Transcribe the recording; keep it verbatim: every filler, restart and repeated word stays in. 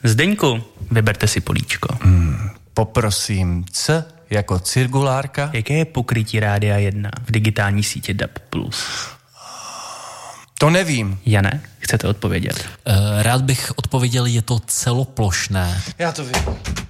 Zdeňku, vyberte si políčko. Hmm, poprosím, C jako cirkulárka. Jaké je pokrytí Rádia jedna v digitální sítě D A B plus? To nevím. Jane, chcete odpovědět? Rád bych odpověděl, je to celoplošné. Já to vím.